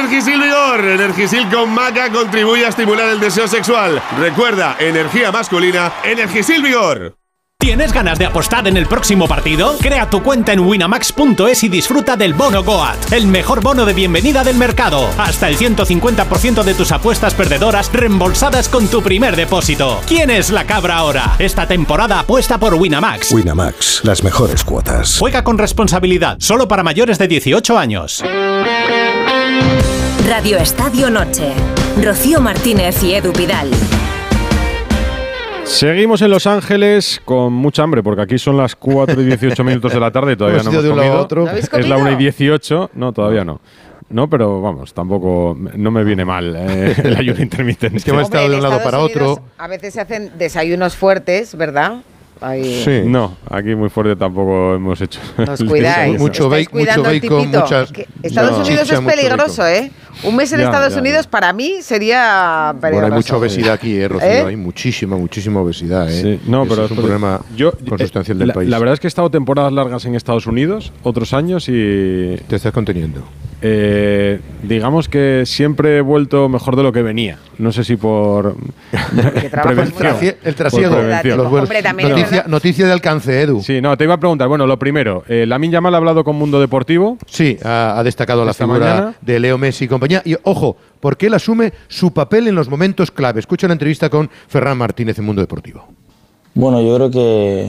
Energisil Vigor. Energisil con maca contribuye a estimular el deseo sexual. Recuerda, energía masculina, Energisil Vigor. ¿Tienes ganas de apostar en el próximo partido? Crea tu cuenta en winamax.es y disfruta del bono Goat, el mejor bono de bienvenida del mercado. Hasta el 150% de tus apuestas perdedoras reembolsadas con tu primer depósito. ¿Quién es la cabra ahora? Esta temporada apuesta por Winamax. Winamax, las mejores cuotas. Juega con responsabilidad, solo para mayores de 18 años. Radio Estadio Noche. Rocío Martínez y Edu Pidal. Seguimos en Los Ángeles con mucha hambre, porque aquí son las 4 y 18 minutos de la tarde y todavía no hemos comido. ¿No habéis comido? Es la 1 y 18. No, todavía no. No, pero vamos, tampoco no me viene mal el ayuno intermitente. Es que hemos estado de un lado para otro. A veces se hacen desayunos fuertes, ¿verdad? Ahí. Sí. No, aquí muy fuerte tampoco hemos hecho. Nos cuidáis. Mucho bacon, muchas... Estados Unidos es peligroso, ¿eh? Un mes en Estados Unidos para mí sería peligroso. Bueno, hay mucha obesidad aquí, Rocío. Hay muchísima obesidad, Sí, no, pero es un problema consustancial del país. La verdad es que he estado temporadas largas en Estados Unidos, otros años y... Te estás conteniendo. Digamos que siempre he vuelto mejor de lo que venía. No sé si por prevención. El trasiego. Noticia de alcance, Edu. Sí, no, te iba a preguntar. Bueno, lo primero, Lamine Yamal ha hablado con Mundo Deportivo. Sí, ha destacado la figura mañana de Leo Messi y compañía. Y ojo, porque él asume su papel en los momentos clave. Escucha una entrevista con Ferran Martínez en Mundo Deportivo. Bueno, yo creo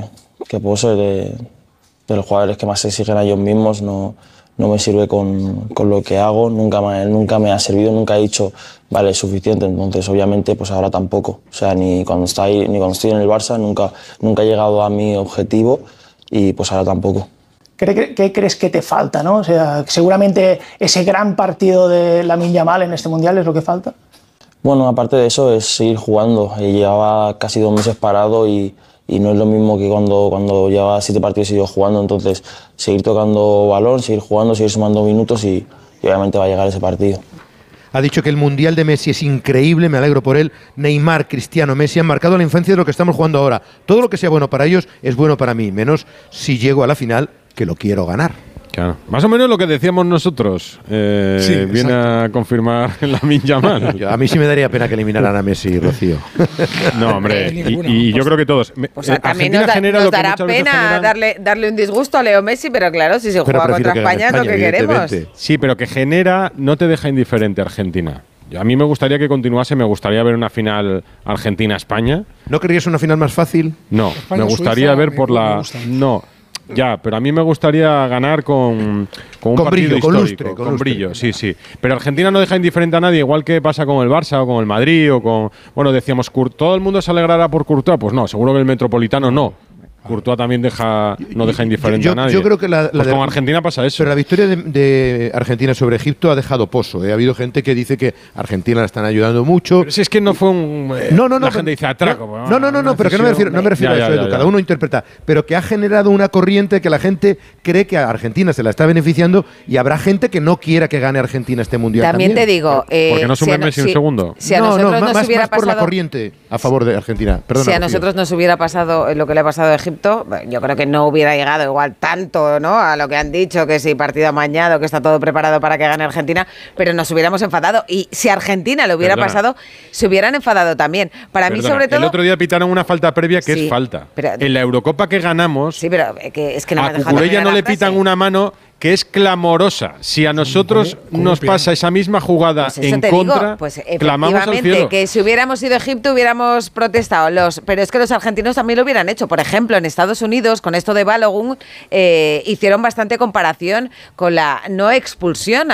que puedo ser de los jugadores que más se exigen a ellos mismos. No me sirve con lo que hago, nunca me ha servido, nunca he dicho, vale, es suficiente. Entonces, obviamente, pues ahora tampoco. O sea, ni cuando estoy en el Barça, nunca he llegado a mi objetivo y pues ahora tampoco. ¿Qué crees que te falta, no? O sea, seguramente ese gran partido de Lamine Yamal en este Mundial es lo que falta. Bueno, aparte de eso, es seguir jugando. Llevaba casi 2 meses parado y no es lo mismo que cuando llevaba 7 partidos y yo jugando. Entonces, seguir tocando balón, seguir jugando, seguir sumando minutos y obviamente va a llegar ese partido. Ha dicho que el Mundial de Messi es increíble, me alegro por él. Neymar, Cristiano, Messi han marcado la infancia de lo que estamos jugando ahora. Todo lo que sea bueno para ellos es bueno para mí, menos si llego a la final, que lo quiero ganar. Claro. Más o menos lo que decíamos nosotros. Sí, viene a confirmar Lamine Yamal. A mí sí me daría pena que eliminaran a Messi, Rocío. No, hombre, y yo creo que todos. Pues también nos dará pena darle un disgusto a Leo Messi, pero claro, si se juega contra España es lo que queremos. Sí, pero que genera, no te deja indiferente Argentina. A mí me gustaría que continuase, me gustaría ver una final Argentina-España. ¿No querrías una final más fácil? No, me gustaría ver por la... No. Ya, pero a mí me gustaría ganar con un partido brillo, histórico, con lustre. brillo, sí. Pero Argentina no deja indiferente a nadie, igual que pasa con el Barça o con el Madrid o con... Bueno, decíamos, ¿todo el mundo se alegrará por Courtois? Pues no, seguro que el Metropolitano no. Courtois también no deja indiferente a nadie. Yo creo que pues con Argentina pasa eso. Pero la victoria de Argentina sobre Egipto ha dejado pozo. Ha habido gente que dice que Argentina la están ayudando mucho. Pero si es que no fue un... la gente dice atraco. No, pero que no me refiero a eso, Edu. Cada uno interpreta. Pero que ha generado una corriente que la gente cree que a Argentina se la está beneficiando y habrá gente que no quiera que gane Argentina este Mundial también. Te digo... ¿Por qué no sube Messi un segundo? Si a nosotros nos hubiera pasado... por la corriente a favor de Argentina. Perdona, si a nosotros nos hubiera pasado lo que le ha pasado a Egipto, yo creo que no hubiera llegado igual tanto, ¿no?, a lo que han dicho, que si partido amañado, que está todo preparado para que gane Argentina, pero nos hubiéramos enfadado. Y si a Argentina le hubiera pasado, se hubieran enfadado también. Para mí, sobre todo... El otro día pitaron una falta previa que es falta. Pero, en la Eurocopa que ganamos, sí, pero es que no a Cucurella no le pitan una mano que es clamorosa. Si a nosotros nos pasa esa misma jugada pues en contra, clamamos al cielo. Que si hubiéramos ido a Egipto hubiéramos protestado. Pero es que los argentinos también lo hubieran hecho. Por ejemplo, en Estados Unidos, con esto de Balogun, hicieron bastante comparación con la no expulsión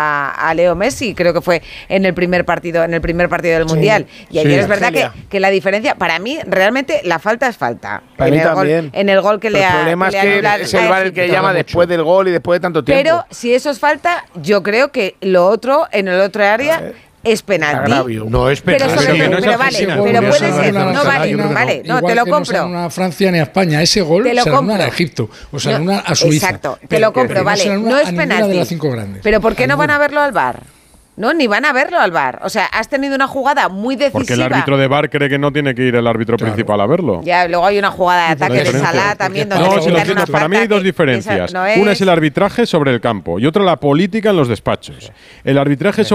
a Leo Messi, creo que fue en el primer partido del Mundial. Y ayer es verdad que la diferencia, para mí, realmente la falta es falta. Para mí también. En el gol que le ha... El problema es que es el VAR el que llama después del gol y después de tanto tiempo. Pero si eso es falta, yo creo que lo otro, en el otro área, es penalti. Agravio. No es penalti. Pero vale, pero puede ser. No vale, no, te lo compro. No a Francia ni a España. Ese gol se lo anulan a Egipto o se lo anulan a Suiza. Exacto, te lo compro, vale. No es penalti. Pero ¿por qué no van a verlo al VAR? No, ni van a verlo al VAR. O sea, has tenido una jugada muy decisiva. Porque el árbitro de VAR cree que no tiene que ir el árbitro principal a verlo. Ya, luego hay una jugada de ataque de Salah también. Donde para mí hay dos diferencias. Una es el arbitraje sobre el campo y otra la política en los despachos. El arbitraje